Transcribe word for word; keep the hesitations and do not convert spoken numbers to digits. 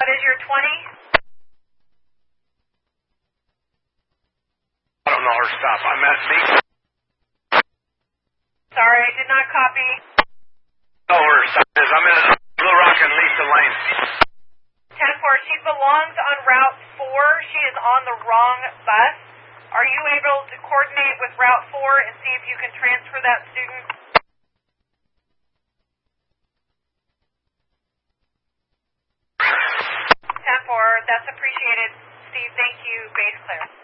is your twenty? I don't know her stop. I'm at me. Sorry, I did not copy. No, her stop is. I'm in Blue Rock and Lisa Lane. ten four, she belongs on Route four. She is on the wrong bus. Are you able to coordinate with Route four and see if you can transfer that student? ten four, that's appreciated. Steve, thank you. Base clear.